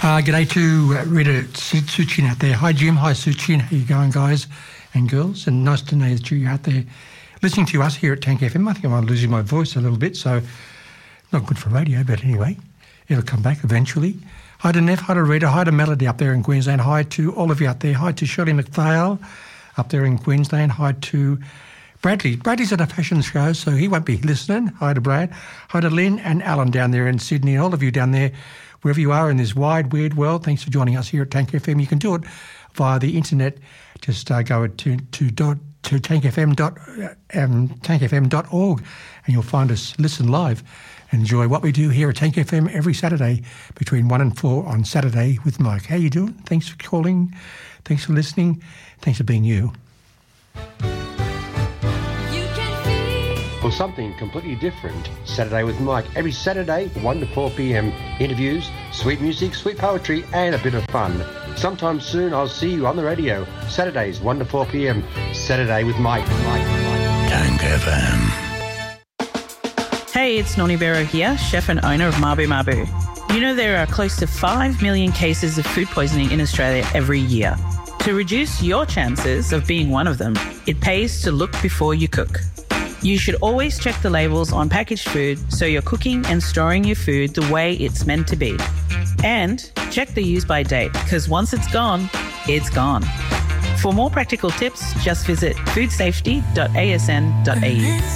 G'day to Rita Suchin out there. Hi, Jim. Hi, Suchin. How you going, guys and girls? And nice to know that you're out there listening to us here at Tank FM. I think I'm losing my voice a little bit, so not good for radio, but anyway, it'll come back eventually. Hi to Nev, hi to Rita, hi to Melody up there in Queensland. Hi to all of you out there. Hi to Shirley McPhail up there in Queensland. Hi to Bradley. Bradley's at a fashion show, so he won't be listening. Hi to Brad. Hi to Lynn and Alan down there in Sydney, and all of you down there, wherever you are in this wide, weird world. Thanks for joining us here at Tank FM. You can do it via the internet. Just go to tankfm.org and you'll find us, listen live, and enjoy what we do here at Tank FM every Saturday between 1 and 4 on Saturday with Mike. How you doing? Thanks for calling. Thanks for listening. Thanks for being you. Or something completely different. Saturday with Mike. Every Saturday, 1 to 4 p.m. Interviews, sweet music, sweet poetry, and a bit of fun. Sometime soon, I'll see you on the radio. Saturdays, 1 to 4 p.m. Saturday with Mike. Tank FM. Hey, it's Noni Vero here, chef and owner of Mabu Mabu. You know there are close to 5 million cases of food poisoning in Australia every year. To reduce your chances of being one of them, it pays to look before you cook. You should always check the labels on packaged food so you're cooking and storing your food the way it's meant to be. And check the use-by date, because once it's gone, it's gone. For more practical tips, just visit foodsafety.asn.au.